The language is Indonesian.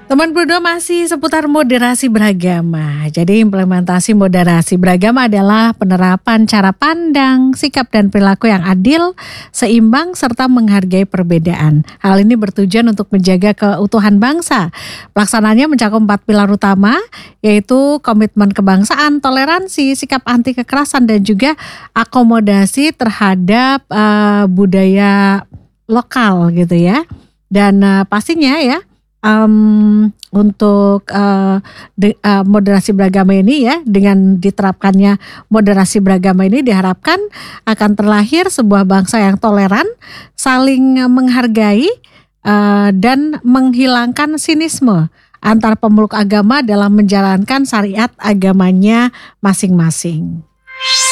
Teman berdua masih seputar moderasi beragama. Jadi implementasi moderasi beragama adalah penerapan cara pandang, sikap dan perilaku yang adil, seimbang serta menghargai perbedaan. Hal ini bertujuan untuk menjaga keutuhan bangsa. Pelaksanaannya mencakup 4 pilar utama, yaitu komitmen kebangsaan, toleransi, sikap anti kekerasan dan juga akomodasi terhadap budaya lokal gitu ya. Dan pastinya ya untuk moderasi beragama ini ya, dengan diterapkannya moderasi beragama ini diharapkan akan terlahir sebuah bangsa yang toleran, saling menghargai dan menghilangkan sinisme antar pemeluk agama dalam menjalankan syariat agamanya masing-masing.